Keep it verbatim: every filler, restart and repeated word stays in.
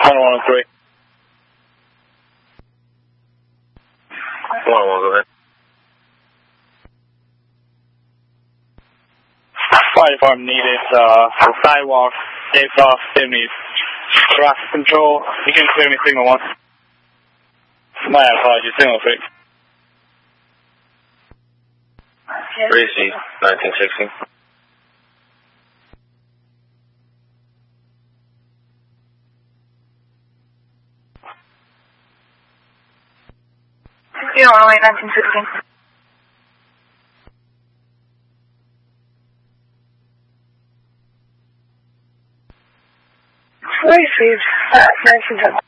one one three. one one, go ahead. Fire department needed uh, for sidewalk, takes off, Sydney's traffic control. You can clear me signal one. My apologies, signal six. Gracie, nineteen sixty. zero one eight, nineteen sixty. Received, uh, nineteen seventy.